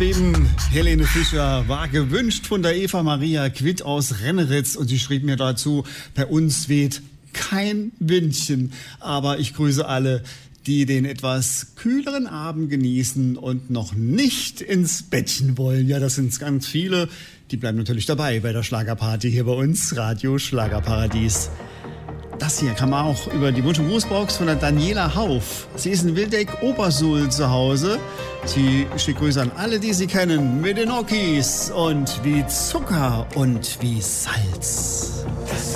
Erdbeben. Helene Fischer war gewünscht von der Eva Maria Quitt aus Renneritz und sie schrieb mir dazu, bei uns weht kein Windchen, aber ich grüße alle, die den etwas kühleren Abend genießen und noch nicht ins Bettchen wollen. Ja, das sind ganz viele. Die bleiben natürlich dabei bei der Schlagerparty hier bei uns, Radio Schlagerparadies. Das hier kann man auch über die Wunsch- und Grußbox von der Daniela Hauf. Sie ist in Wildeck-Obersuhl zu Hause. Sie schickt Grüße an alle, die sie kennen, mit den Okis und wie Zucker und wie Salz.